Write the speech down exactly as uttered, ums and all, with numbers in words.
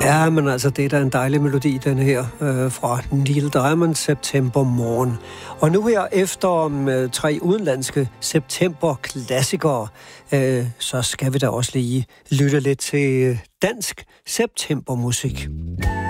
Ja, men altså, det er da en dejlig melodi, den her, øh, fra Neil Diamond, September Morgen. Og nu her, efter om øh, tre udenlandske september-klassikere, øh, så skal vi da også lige lytte lidt til dansk septembermusik.